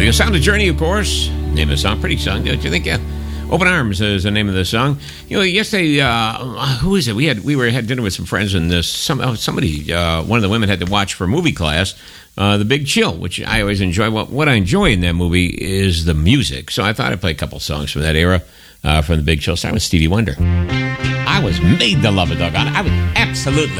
The Sound of Journey, of course. Name of the song. Pretty song, don't you think? Yeah. Open Arms is the name of the song. You know, yesterday, who is it? We had dinner with some friends, and somebody, one of the women had to watch for movie class, The Big Chill, which I always enjoy. What I enjoy in that movie is the music. So I thought I'd play a couple songs from that era, from The Big Chill. Starting with Stevie Wonder. I was made to love it, doggone. I was absolutely.